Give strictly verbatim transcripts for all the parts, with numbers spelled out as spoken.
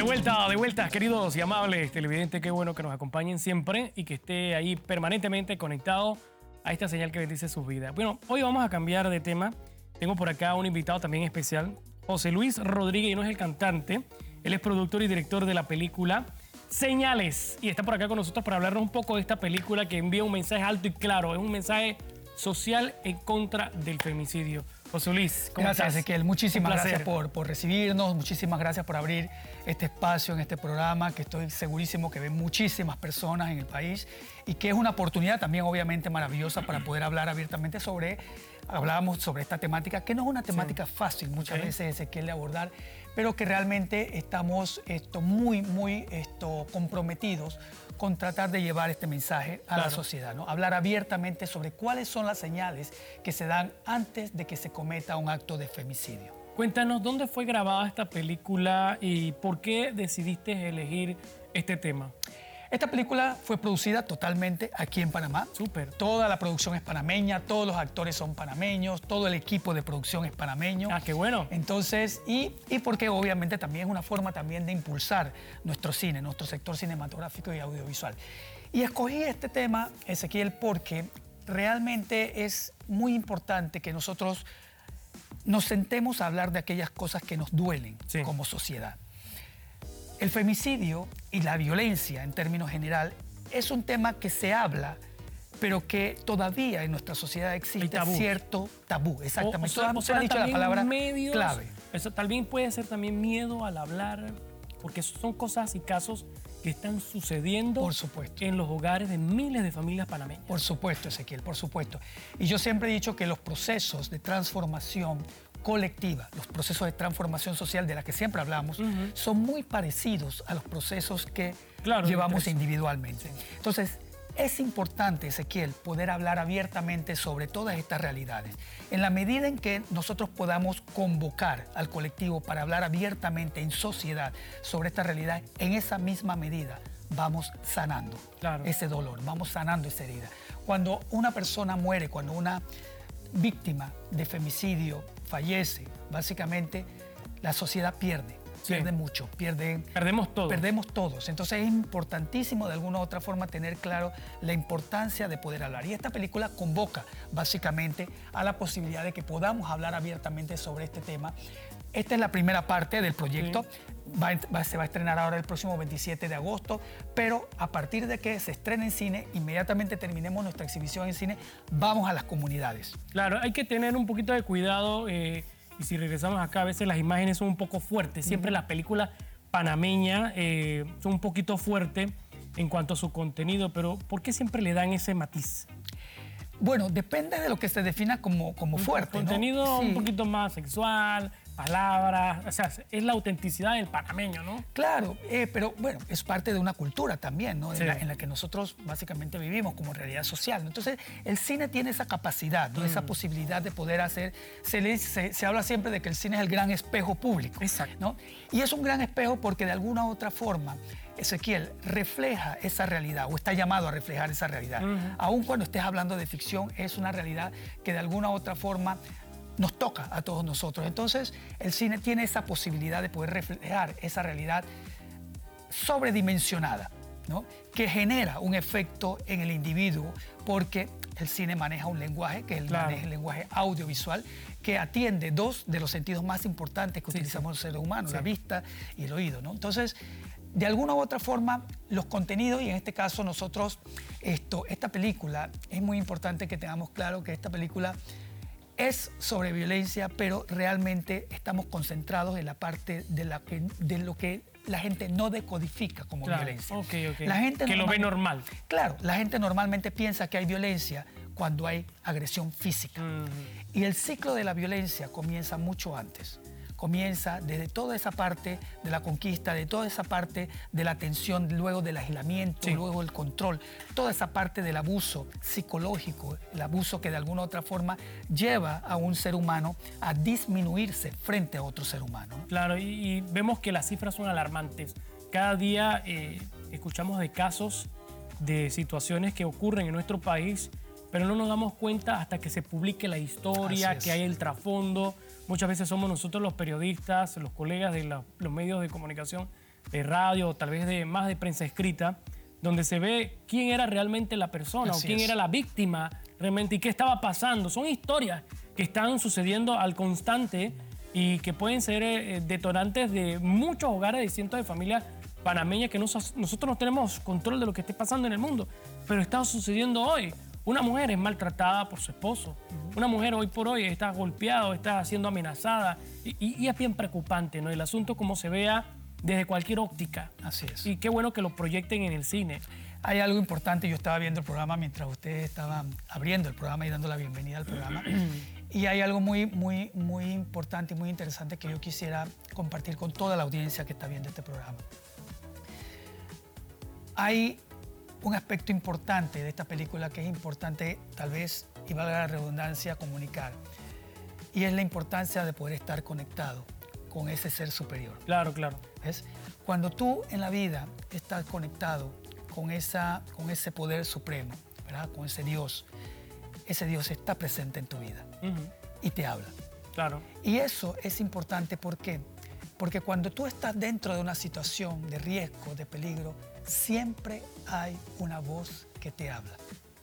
De vuelta, de vuelta, queridos y amables televidentes, qué bueno que nos acompañen siempre y que esté ahí permanentemente conectado a esta señal que bendice sus vidas. Bueno, hoy vamos a cambiar de tema. Tengo por acá un invitado también especial, José Luis Rodríguez, y no es el cantante, él es productor y director de la película Señales, y está por acá con nosotros para hablarnos un poco de esta película que envía un mensaje alto y claro, es un mensaje social en contra del femicidio. José Luis, ¿cómo Gracias, estás? Ezequiel. Muchísimas gracias por, por recibirnos, muchísimas gracias por abrir este espacio en este programa, que estoy segurísimo que ven muchísimas personas en el país y que es una oportunidad también obviamente maravillosa para poder hablar abiertamente sobre, hablábamos sobre esta temática, que no es una temática sí. fácil muchas okay. veces, Ezequiel, de abordar, pero que realmente estamos esto, muy, muy esto, comprometidos con tratar de llevar este mensaje a claro. la sociedad, ¿no? Hablar abiertamente sobre cuáles son las señales que se dan antes de que se cometa un acto de femicidio. Cuéntanos, ¿dónde fue grabada esta película y por qué decidiste elegir este tema? Esta película fue producida totalmente aquí en Panamá. Súper. Toda la producción es panameña, todos los actores son panameños, todo el equipo de producción es panameño. Ah, qué bueno. Entonces, y, y porque obviamente también es una forma también de impulsar nuestro cine, nuestro sector cinematográfico y audiovisual. Y escogí este tema, Ezequiel, porque realmente es muy importante que nosotros nos sentemos a hablar de aquellas cosas que nos duelen sí. como sociedad. El femicidio y la violencia, en términos general, es un tema que se habla, pero que todavía en nuestra sociedad existe tabú. cierto tabú. Exactamente. O, o sea, o sea, ha dicho la palabra medios, clave. Eso también puede ser también miedo al hablar, porque son cosas y casos que están sucediendo por supuesto. en los hogares de miles de familias panameñas. Por supuesto, Ezequiel, por supuesto. Y yo siempre he dicho que los procesos de transformación colectiva, los procesos de transformación social de la que siempre hablamos, uh-huh. son muy parecidos a los procesos que claro, llevamos individualmente. Sí. Entonces, es importante, Ezequiel, poder hablar abiertamente sobre todas estas realidades. En la medida en que nosotros podamos convocar al colectivo para hablar abiertamente en sociedad sobre esta realidad, en esa misma medida vamos sanando claro. ese dolor, vamos sanando esa herida. Cuando una persona muere, cuando una víctima de femicidio fallece, básicamente la sociedad pierde, sí. pierde mucho, pierde, perdemos todos. Perdemos todos. Entonces es importantísimo de alguna u otra forma tener claro la importancia de poder hablar. Y esta película convoca básicamente a la posibilidad de que podamos hablar abiertamente sobre este tema. Esta es la primera parte del proyecto. Sí. Va, va, se va a estrenar ahora el próximo veintisiete de agosto, pero a partir de que se estrene en cine, inmediatamente terminemos nuestra exhibición en cine, vamos a las comunidades. Claro, hay que tener un poquito de cuidado eh, y si regresamos acá, a veces las imágenes son un poco fuertes. Siempre uh-huh. las películas panameñas eh, son un poquito fuertes en cuanto a su contenido, pero ¿por qué siempre le dan ese matiz? Bueno, depende de lo que se defina como, como fuerte, ¿no? Contenido sí. un poquito más sexual, palabras, o sea, es la autenticidad del panameño, ¿no? Claro, eh, pero bueno, es parte de una cultura también, ¿no? Sí. En, la, en la que nosotros básicamente vivimos como realidad social, ¿no? Entonces, el cine tiene esa capacidad, ¿no? Mm. Esa posibilidad de poder hacer, se, le, se, se habla siempre de que el cine es el gran espejo público, exacto. ¿no? Y es un gran espejo porque de alguna u otra forma, Ezequiel, refleja esa realidad o está llamado a reflejar esa realidad. Uh-huh. Aun cuando estés hablando de ficción, es una realidad que de alguna u otra forma nos toca a todos nosotros. Entonces, el cine tiene esa posibilidad de poder reflejar esa realidad sobredimensionada, ¿no? Que genera un efecto en el individuo porque el cine maneja un lenguaje, que es el, claro. maneja el lenguaje audiovisual, que atiende dos de los sentidos más importantes que sí, utilizamos sí. los seres humanos, sí. la vista y el oído, ¿no? Entonces, de alguna u otra forma, los contenidos, y en este caso nosotros, esto, esta película, es muy importante que tengamos claro que esta película es sobre violencia, pero realmente estamos concentrados en la parte de, la que, de lo que la gente no decodifica como claro. violencia. Okay, okay. La gente que lo ve normal. Claro, la gente normalmente piensa que hay violencia cuando hay agresión física. Uh-huh. Y el ciclo de la violencia comienza mucho antes. Comienza desde toda esa parte de la conquista, de toda esa parte de la tensión, luego del aislamiento, sí. luego el control, toda esa parte del abuso psicológico, el abuso que de alguna u otra forma lleva a un ser humano a disminuirse frente a otro ser humano. Claro, y, y vemos que las cifras son alarmantes. Cada día eh, escuchamos de casos, de situaciones que ocurren en nuestro país, pero no nos damos cuenta hasta que se publique la historia, que hay el trasfondo. Muchas veces somos nosotros los periodistas, los colegas de la, los medios de comunicación, de radio, tal vez de más de prensa escrita, donde se ve quién era realmente la persona Así o quién es. era la víctima realmente y qué estaba pasando. Son historias que están sucediendo al constante y que pueden ser eh, detonantes de muchos hogares, de cientos de familias panameñas que no, nosotros no tenemos control de lo que esté pasando en el mundo, pero está sucediendo hoy. Una mujer es maltratada por su esposo. Una mujer hoy por hoy está golpeada o está siendo amenazada. Y, y, y es bien preocupante, ¿no? El asunto como se vea desde cualquier óptica. Así es. Y qué bueno que lo proyecten en el cine. Hay algo importante, yo estaba viendo el programa mientras ustedes estaban abriendo el programa y dando la bienvenida al programa. Y hay algo muy, muy, muy importante y muy interesante que yo quisiera compartir con toda la audiencia que está viendo este programa. Hay un aspecto importante de esta película que es importante, tal vez, y valga la redundancia, comunicar. Y es la importancia de poder estar conectado con ese ser superior. Claro, claro. ¿Ves? Cuando tú en la vida estás conectado con, esa, con ese poder supremo, ¿verdad? Con ese Dios, ese Dios está presente en tu vida uh-huh. y te habla. Claro. Y eso es importante, ¿por qué? Porque cuando tú estás dentro de una situación de riesgo, de peligro, siempre hay una voz que te habla.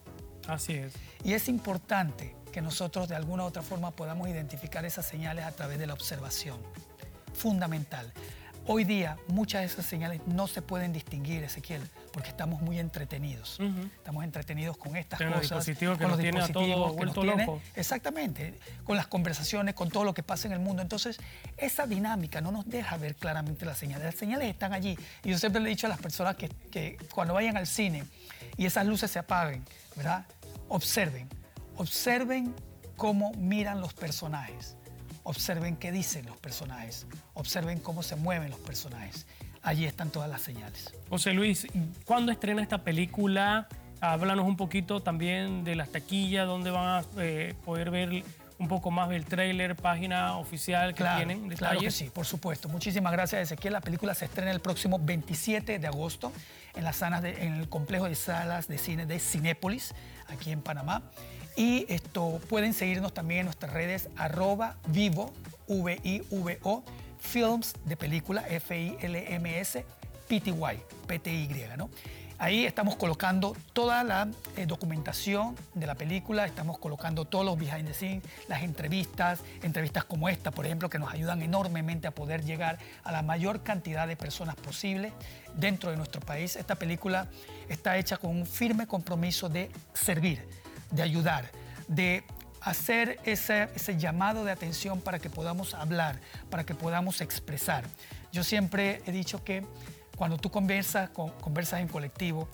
Así es. Y es importante que nosotros de alguna u otra forma podamos identificar esas señales a través de la observación. Fundamental. Hoy día muchas de esas señales no se pueden distinguir, Ezequiel, porque estamos muy entretenidos. Uh-huh. Estamos entretenidos con estas Tiene cosas, los dispositivos que con nos los tiene a dispositivos todo que nos vuelto tiene, loco. exactamente, con las conversaciones, con todo lo que pasa en el mundo. Entonces, esa dinámica no nos deja ver claramente las señales. Las señales están allí. Y yo siempre le he dicho a las personas que, que cuando vayan al cine y esas luces se apaguen, ¿verdad? Observen, observen cómo miran los personajes. Observen qué dicen los personajes, observen cómo se mueven los personajes. Allí están todas las señales. José Luis, ¿cuándo estrena esta película? Háblanos un poquito también de las taquillas, dónde van a eh, poder ver un poco más del tráiler, página oficial que claro, tienen. Detalles. Claro que sí, por supuesto. Muchísimas gracias, Ezequiel. La película se estrena el próximo veintisiete de agosto en, las salas de, en el complejo de salas de cine de Cinépolis, aquí en Panamá. Y esto, pueden seguirnos también en nuestras redes, arroba vivo, V I V O, films de película, F I L M S, P T Y, P T Y, ¿no? Ahí estamos colocando toda la eh, documentación de la película, estamos colocando todos los behind the scenes, las entrevistas, entrevistas como esta, por ejemplo, que nos ayudan enormemente a poder llegar a la mayor cantidad de personas posible dentro de nuestro país. Esta película está hecha con un firme compromiso de servir, de ayudar, de hacer ese, ese llamado de atención para que podamos hablar, para que podamos expresar. Yo siempre he dicho que cuando tú conversas, con, conversas en colectivo,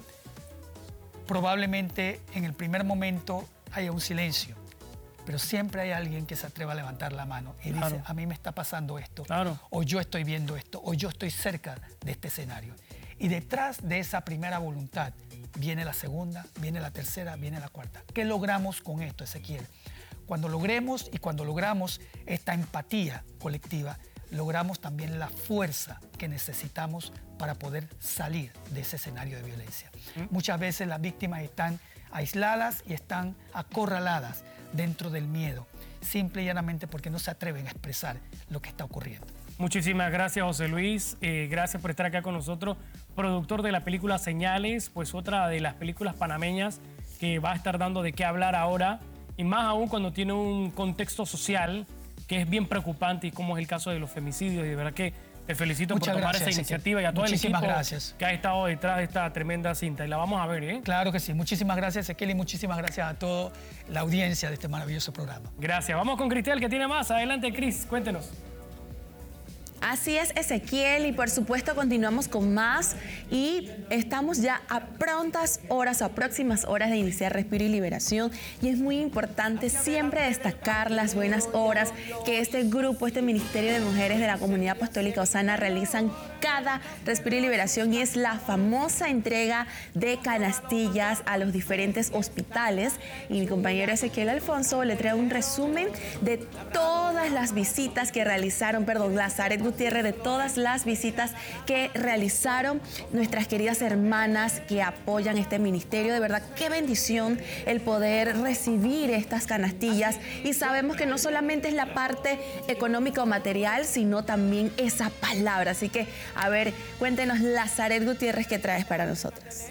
probablemente en el primer momento haya un silencio, pero siempre hay alguien que se atreva a levantar la mano y claro. dice, a mí me está pasando esto, claro. o yo estoy viendo esto, o yo estoy cerca de este escenario. Y detrás de esa primera voluntad viene la segunda, viene la tercera, viene la cuarta. ¿Qué logramos con esto, Ezequiel? Cuando logremos y cuando logramos esta empatía colectiva, logramos también la fuerza que necesitamos para poder salir de ese escenario de violencia. ¿Mm? Muchas veces las víctimas están aisladas y están acorraladas dentro del miedo, simple y llanamente porque no se atreven a expresar lo que está ocurriendo. Muchísimas gracias, José Luis. Eh, gracias por estar acá con nosotros. Productor de la película Señales, pues otra de las películas panameñas que va a estar dando de qué hablar ahora, y más aún cuando tiene un contexto social que es bien preocupante, y como es el caso de los femicidios. Y de verdad que te felicito Muchas por tomar gracias, esa iniciativa y a todo el equipo gracias. que ha estado detrás de esta tremenda cinta. Y la vamos a ver, ¿eh? Claro que sí. Muchísimas gracias, Ezequiel, y muchísimas gracias a toda la audiencia de este maravilloso programa. Gracias. Vamos con Cristel, que tiene más. Adelante, Cris, cuéntenos. Así es, Ezequiel, y por supuesto continuamos con más y estamos ya a prontas horas, a próximas horas de iniciar Respiro y Liberación, y es muy importante siempre destacar las buenas obras que este grupo, este Ministerio de Mujeres de la Comunidad Apostólica Osana realizan cada Respiro y Liberación, y es la famosa entrega de canastillas a los diferentes hospitales. Y mi compañero Ezequiel Alfonso le trae un resumen de todas las visitas que realizaron, perdón, Lazaret Gutiérrez Gutiérrez, de todas las visitas que realizaron nuestras queridas hermanas que apoyan este ministerio. De verdad, qué bendición el poder recibir estas canastillas, y sabemos que no solamente es la parte económica o material, sino también esa palabra. Así que, a ver, cuéntenos, Lazaret Gutiérrez, ¿qué traes para nosotras?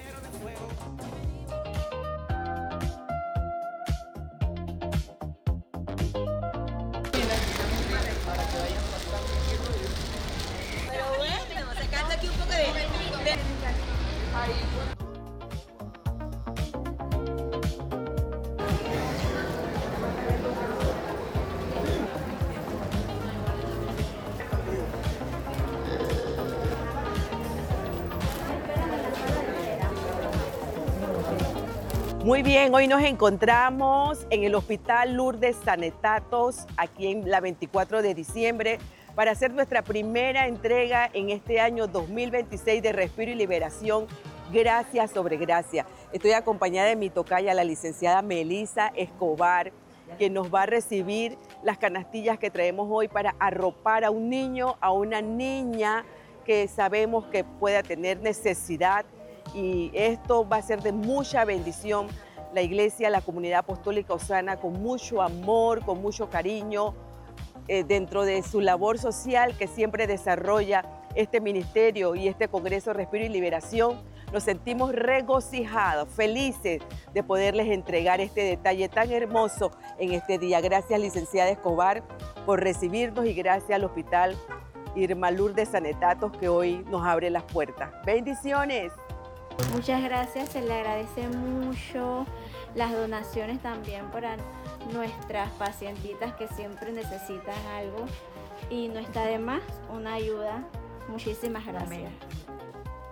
Muy bien, hoy nos encontramos en el Hospital Lourdes Sanetatos, aquí en la veinticuatro de diciembre, para hacer nuestra primera entrega en este año dos mil veintiséis de Respiro y Liberación, Gracia sobre Gracia. Estoy acompañada de mi tocaya, la licenciada Melissa Escobar, que nos va a recibir las canastillas que traemos hoy para arropar a un niño, a una niña que sabemos que pueda tener necesidad. Y esto va a ser de mucha bendición. La iglesia, la comunidad apostólica Osana, con mucho amor, con mucho cariño, eh, dentro de su labor social que siempre desarrolla este ministerio y este Congreso Respiro y Liberación, nos sentimos regocijados, felices de poderles entregar este detalle tan hermoso en este día. Gracias, licenciada Escobar, por recibirnos, y gracias al Hospital Irma Lourdes Sanetatos, que hoy nos abre las puertas. ¡Bendiciones! Muchas gracias, se le agradece mucho las donaciones también para nuestras pacientitas que siempre necesitan algo, y no está de más una ayuda. Muchísimas gracias. Amén.